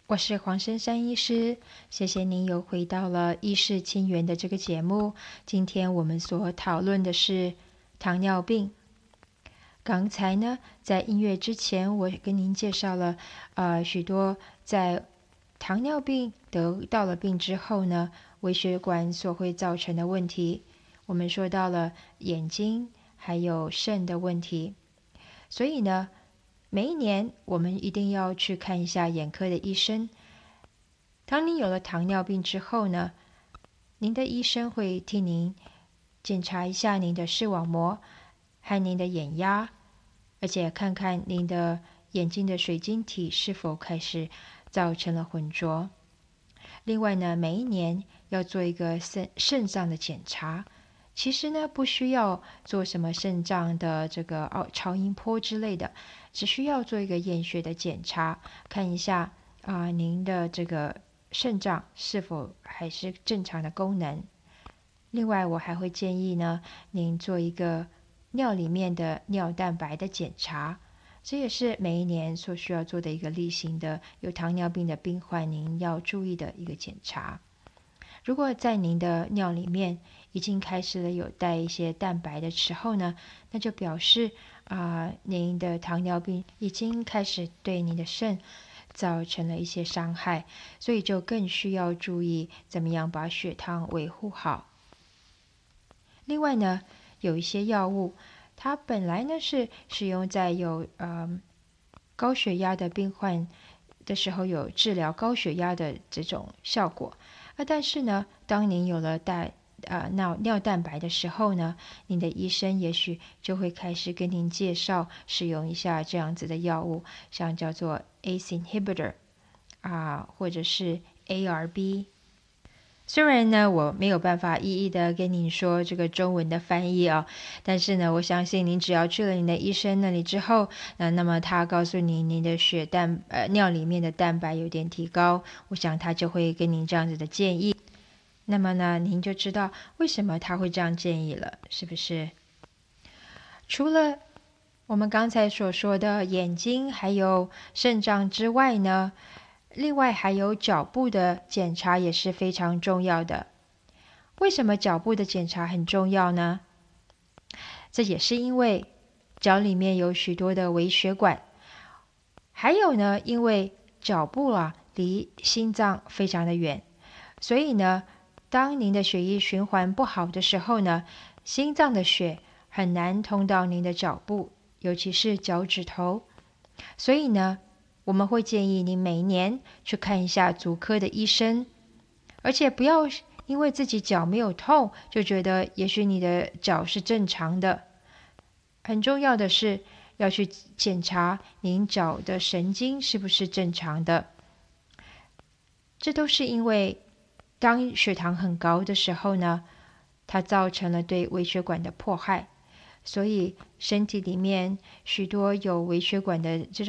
我是黄珊珊医师，谢谢您又回到了医事亲缘的这个节目。今天我们所讨论的是糖尿病。刚才呢，在音乐之前，我跟您介绍了许多在糖尿病得到了病之后呢，微血管所会造成的问题。我们说到了眼睛还有肾的问题，所以呢，每一年我们一定要去看一下眼科的医生。当你有了糖尿病之后呢，您的医生会替您检查一下您的视网膜和您的眼压，而且看看您的眼睛的水晶体是否开始造成了浑浊。另外呢，每一年要做一个肾脏的检查。其实呢，不需要做什么肾脏的这个超音波之类的，只需要做一个验血的检查，看一下您的这个肾脏是否还是正常的功能。另外，我还会建议呢，您做一个尿里面的尿蛋白的检查，这也是每一年所需要做的一个例行的有糖尿病的病患您要注意的一个检查。如果在您的尿里面已经开始了有带一些蛋白的时候呢，那就表示您的糖尿病已经开始对您的肾造成了一些伤害，所以就更需要注意怎么样把血糖维护好。另外呢，有一些药物，它本来呢是使用在有高血压的病患的时候有治疗高血压的这种效果。但是呢，当您有了尿蛋白的时候呢，您的医生也许就会开始跟您介绍使用一下这样子的药物，像叫做 ACE inhibitor 或者是 ARB。虽然呢，我没有办法一一的跟您说这个中文的翻译但是呢，我相信您只要去了您的医生那里之后，那么他告诉您的尿里面的蛋白有点提高，我想他就会给您这样子的建议。那么呢，您就知道为什么他会这样建议了，是不是？除了我们刚才所说的眼睛还有肾脏之外呢，另外还有脚部的检查也是非常重要的。为什么脚部的检查很重要呢？这也是因为脚里面有许多的微血管，还有呢，因为脚部离心脏非常的远，所以呢，当您的血液循环不好的时候呢，心脏的血很难通到您的脚部，尤其是脚趾头。所以呢，我们会建议您每年去看一下足科的医生，而且不要因为自己脚没有痛，就觉得也许你的脚是正常的。很重要的是要去检查您脚的神经是不是正常的。这都是因为当血糖很高的时候呢，它造成了对微血管的迫害，所以身体里面许多有微血管的这种